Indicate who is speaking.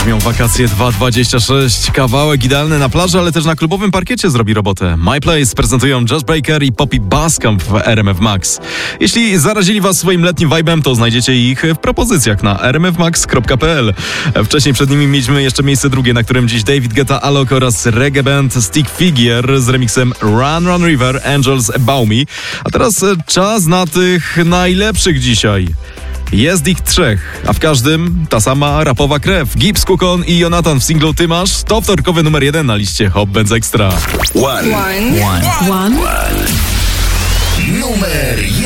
Speaker 1: brzmią wakacje 2.26. Kawałek idealny na plaży, ale też na klubowym parkiecie zrobi robotę. My Place prezentują Josh Baker i Poppy Bascomb w RMF Max. Jeśli zarazili was swoim letnim vibe'em, to znajdziecie ich w propozycjach na rmfmax.pl. Wcześniej przed nimi mieliśmy jeszcze miejsce drugie, na którym dziś David Guetta, Alok oraz reggae band Stick Figure z remixem Run Run River, Angels Above Me. A teraz czas na tych najlepszych dzisiaj. Jest ich 3, a w każdym ta sama rapowa krew. Gibbs, Kukon i Jonathan w singlu Ty Masz to wtorkowy numer 1 na liście Hot Benz Extra.
Speaker 2: One. Numer 1.